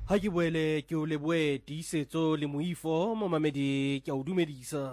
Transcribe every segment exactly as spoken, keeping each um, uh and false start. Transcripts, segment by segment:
Ha ke boele ke o leboe tiisetso le moifo mo mamedi ke a o dumedisa.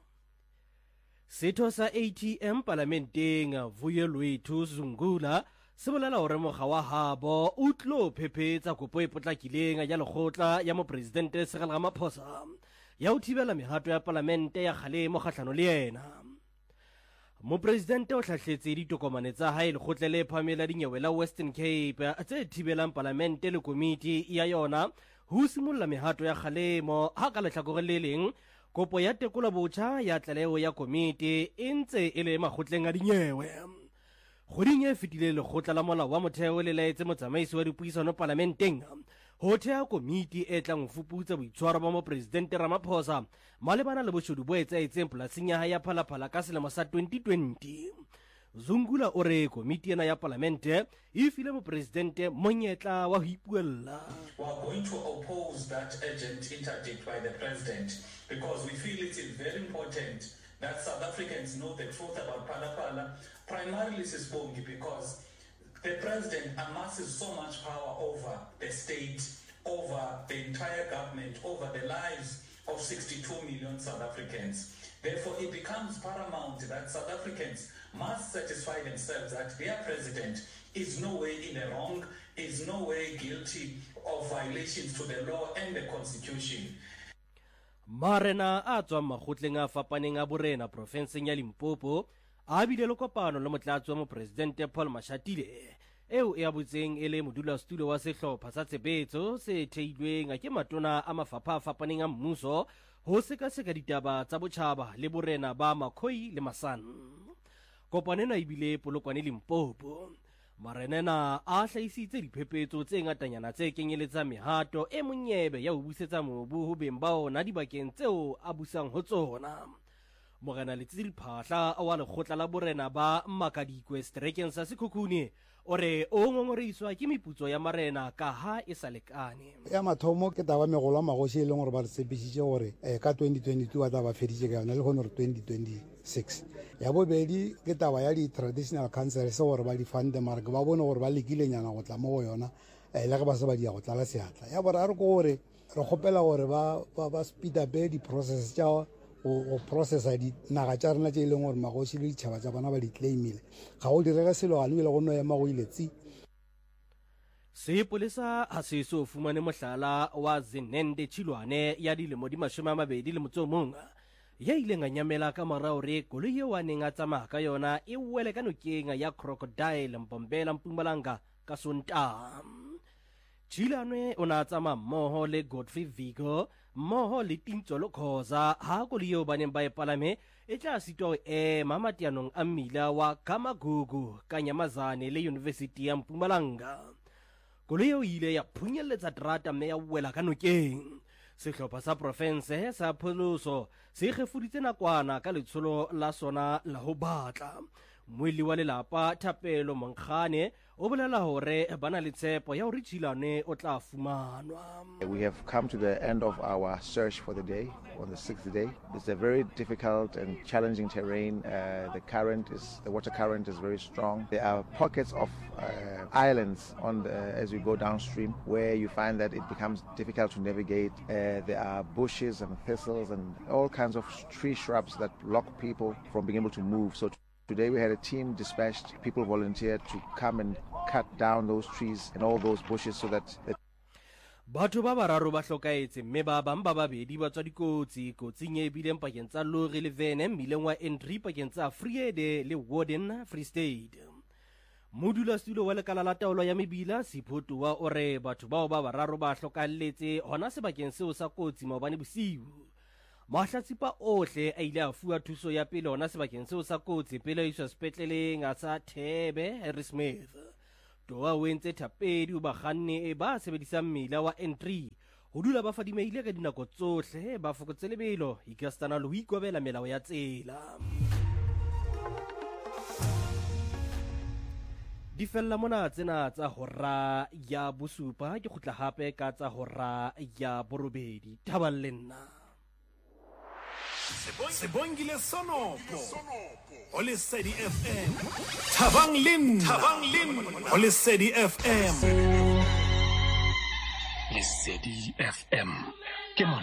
Setho sa A T M parlamenteng Vuyelwethu Zungula se bolela hore mogga wa habo o tlo phephetsa kopo e potlakileng ya lekgotla ya mopresidente Cyril Ramaphosa ya ho thibela mehato ya parlamente ya kgalemo kgahlano le yena. Mopresidente o hlahletse ditokomane tsa hae lekgotla le phahameng la dinyewe la Western Cape tse thibelang parlamente le komiti ya yona ho simolla mehato ya kgalemo ha ka lehlakoreng le leng kopo ya tekolo botjha ya tlaleho ya komiti e ntse e le makgotleng a dinyewe. Kgoding e fetile lekgotla la molao wa motheo le laetse motsamaisi wa dipuisano parlamenteng ho thea komiti e tlang ho fuputsa boitshwaro ba mopresidente Ramaphosa malebana le boshodu bo etsahetseng polasing ya hae ya Phalaphala ka selemo sa twenty twenty. Zungula o re komiti ena ya parlamente e file mopresidente monyetla wa ho ipuella. We are going to oppose that urgent interdict by the president because we feel it is very important that South Africans know the truth about Phalaphala, primarily Sisbongi, because the president amasses so much power over the state, over the entire government, over the lives of sixty-two million South Africans. Therefore, it becomes paramount that South Africans must satisfy themselves that their president is no way in the wrong, is no way guilty of violations to the law and the constitution. Marena a tswang makgotleng a fapaneng a borena profenseng ya Limpopo a bile le kopano le motlatsi wa mopresidente Paul Mashatile eo e abutseng e le modulasetulo wa sehlopha sa tshebetso se theilweng ke matona a mafapha a fapaneng a mmuso ho sekaseka ditaba tsa botjhaba le borena ba Makhoi le Masan. Kopano ena e bile Polokwane Limpopo. Marenena a hlahisitse diphephetso tse ngatanyana tse kenyeletsang mehato e monyebe ya ho busetsa mobu ho beng ba ona dibakeng tseo a busang ho tsona. Morena Letsitsi Phahla wa lekgotla la borena ba Makadikwe seterekeng sa Sekhukhune o re o ngongoreiswa ke meputso ya marena ka ha e sa lekane. Ya mathomo ke taba megolo a magoši e leng gore ba re tshepišitše gore ka twenty twenty-two ba taba feditše ka yona le kgone gore twenty twenty-six. Ya bobedi ke taba ya di-traditional councils gore ba di fande mara ke ba bone gore ba lekilenyana go tla mo go yona le ge ba se ba dia go tlala seatla. Ya boraro ke gore re kgopela gore ba speed up di-process tša o processa dinaga tša rena tše e leng gore magoši le ditšhaba tša bona ba di claimile ga go direga selo ga lebile go no ema go iletsi. Sepolesa ha se so fumane mohlala wa Zenende Chilwane ya dilemo di mashome a mabedi le motso mong ya ileng a nyamela ka morao re koloi eo a neng a tsamaya ka yona e wele ka nokeng ya Crocodile Mpombela Mpumalanga ka Sontaha. Chilwane o na tsamaya mmoho le Godfrey Vigo mmoho le Tintsolo Khoza ha koloi eo ba neng ba e palame e tla sitwa ho ema mateyanong a mmila wa Kamagugu ka Nyamazane le University ya Mpumalanga. Koloi eo ile ya phunyeletsa terata mme ya wela ka nokeng. Sehlopha sa profense sa pholoso se gefuditse nakwana ka letsholo la sona la ho batla. Moeli wa lelapa Thapelo Monkgane o bolela hore bana le tshepo ya hore Chilwane o tla fumanwa. We have come to the end of our search for the day, on the sixth day. It's a very difficult and challenging terrain. Uh, the current is, the water current is very strong. There are pockets of uh, islands on the, as you go downstream where you find that it becomes difficult to navigate. Uh, there are bushes and thistles and all kinds of tree shrubs that block people from being able to move. So today we had a team dispatched, people volunteered to come and cut down those trees and all those bushes so that the Batho ba bararo ba hlokaetse mme ba bang ba babedi ba tswa dikotsi kotsing e bileng pakeng tsa lori le vene mmileng wa entry pakeng tsa Freede le Warden Free State. Modulasetulo wa lekala la taolo ya mebila Siphotuwa o re batho bao ba bararo ba hlokalletse hona sebakeng seo sa kotsi maobane bosiu. Mahlatsipa ohle a ile a fuwa thuso ya pele hona sebakeng seo sa kotsi pele a iswa sepetleleng a sa Thebe Harry Smith. Toa o entse thapedi o bakganne e ba sebedisang mmila wa entry ho dula ba fadimeile ka dinako tsohle ba fokotse lebelo ikastana le ho ikobela melao ya tsela. Di fella mona tsena tsa hora ya bosupa ke khutla hape ka tsa hora ya borobedi Thaballenna. Sebongile Sonopo o Lesedi F M Thabang Lim Thabang Lim o Lesedi F M Lesedi F M ke mona